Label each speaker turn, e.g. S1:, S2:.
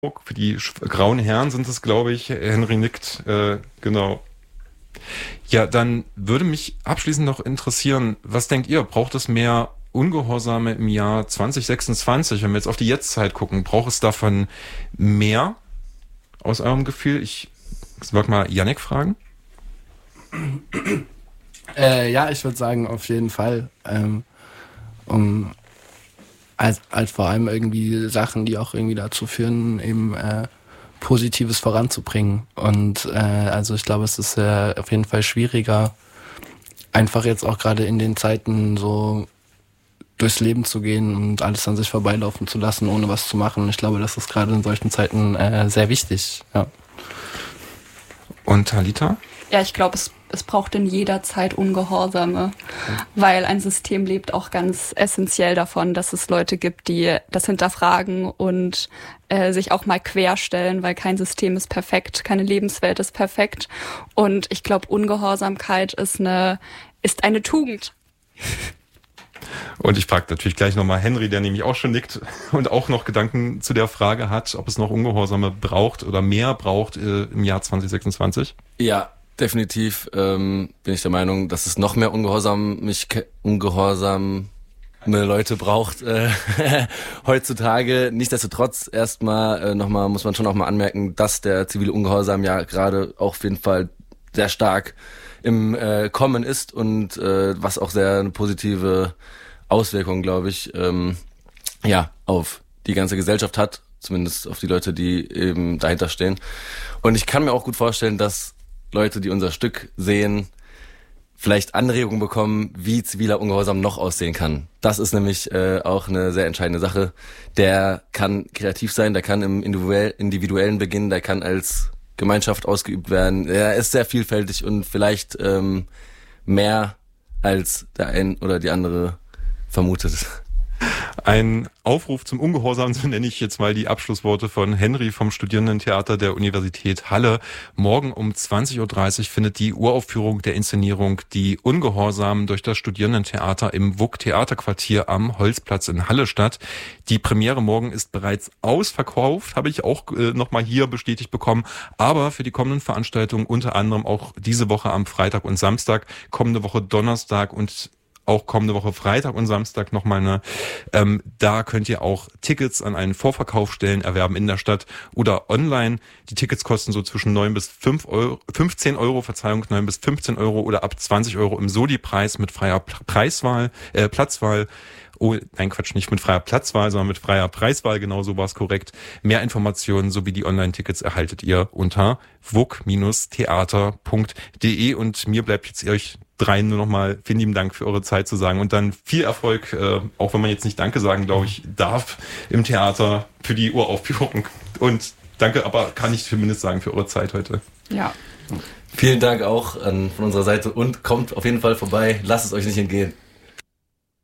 S1: Für die grauen Herren sind es, glaube ich. Henry nickt, genau. Ja, dann würde mich abschließend noch interessieren, was denkt ihr? Braucht es mehr Ungehorsame im Jahr 2026? Wenn wir jetzt auf die Jetztzeit gucken, braucht es davon mehr aus eurem Gefühl? Ich wollte mal Yannick fragen.
S2: Ja, ich würde sagen, auf jeden Fall. Um als vor allem irgendwie Sachen, die auch irgendwie dazu führen, eben Positives voranzubringen. Und also ich glaube, es ist auf jeden Fall schwieriger, einfach jetzt auch gerade in den Zeiten so durchs Leben zu gehen und alles an sich vorbeilaufen zu lassen, ohne was zu machen. Ich glaube, das ist gerade in solchen Zeiten sehr wichtig. Ja.
S1: Und Talita?
S3: Ja, ich glaube, es braucht in jeder Zeit Ungehorsame, weil ein System lebt auch ganz essentiell davon, dass es Leute gibt, die das hinterfragen und sich auch mal querstellen, weil kein System ist perfekt, keine Lebenswelt ist perfekt. Und ich glaube, Ungehorsamkeit ist eine Tugend.
S1: Und ich frage natürlich gleich nochmal Henry, der nämlich auch schon nickt und auch noch Gedanken zu der Frage hat, ob es noch Ungehorsame braucht oder mehr braucht im Jahr 2026.
S4: Ja, definitiv bin ich der Meinung, dass es noch mehr ungehorsame Leute braucht heutzutage. Nichtsdestotrotz erstmal muss man schon auch mal anmerken, dass der zivile Ungehorsam ja gerade auch auf jeden Fall sehr stark im Kommen ist und was auch sehr eine positive Auswirkung, glaube ich, auf die ganze Gesellschaft hat, zumindest auf die Leute, die eben dahinter stehen. Und ich kann mir auch gut vorstellen, dass Leute, die unser Stück sehen, vielleicht Anregungen bekommen, wie ziviler Ungehorsam noch aussehen kann. Das ist nämlich auch eine sehr entscheidende Sache. Der kann kreativ sein, der kann im individuellen beginnen, der kann als Gemeinschaft ausgeübt werden. Er ist sehr vielfältig und vielleicht mehr als der ein oder die andere vermutet.
S1: Ein Aufruf zum Ungehorsam, so nenne ich jetzt mal die Abschlussworte von Henry vom Studierendentheater der Universität Halle. Morgen um 20.30 Uhr findet die Uraufführung der Inszenierung Die Ungehorsamen durch das Studierendentheater im WUK Theaterquartier am Holzplatz in Halle statt. Die Premiere morgen ist bereits ausverkauft, habe ich auch nochmal hier bestätigt bekommen. Aber für die kommenden Veranstaltungen, unter anderem auch diese Woche am Freitag und Samstag, kommende Woche Donnerstag und auch kommende Woche Freitag und Samstag nochmal da könnt ihr auch Tickets an einen Vorverkaufsstellen erwerben in der Stadt oder online. Die Tickets kosten so zwischen 9 bis 15 Euro, 9 bis 15 Euro oder ab 20 Euro im Soli-Preis mit freier Platzwahl. Oh, nein, Quatsch, nicht mit freier Platzwahl, sondern mit freier Preiswahl, genau so war es korrekt. Mehr Informationen sowie die Online-Tickets erhaltet ihr unter wuk-theater.de und mir bleibt jetzt euch dreien nur nochmal vielen lieben Dank für eure Zeit zu sagen und dann viel Erfolg, auch wenn man jetzt nicht Danke sagen, glaube ich, darf im Theater für die Uraufführung und danke, aber kann ich zumindest sagen für eure Zeit heute.
S3: Ja.
S4: Vielen Dank auch von unserer Seite und kommt auf jeden Fall vorbei, lasst es euch nicht entgehen.